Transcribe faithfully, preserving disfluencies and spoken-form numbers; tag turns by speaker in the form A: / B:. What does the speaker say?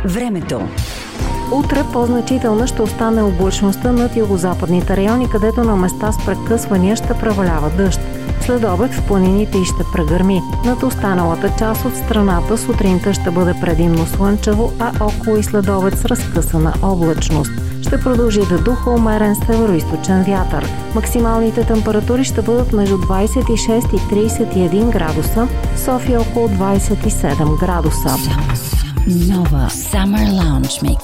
A: Времето.
B: Утре по-значителна ще остане облачността над югозападните райони, където на места с прекъсвания ще превалява дъжд. След обед в планините и ще прегърми. Над останалата част от страната сутринта ще бъде предимно слънчево, а около и след обед с разкъсана облачност. Ще продължи да духа умерен североизточен вятър. Максималните температури ще бъдат между двадесет и шест и тридесет и един градуса, София около двадесет и седем градуса.
A: Nova Summer Lounge Mix.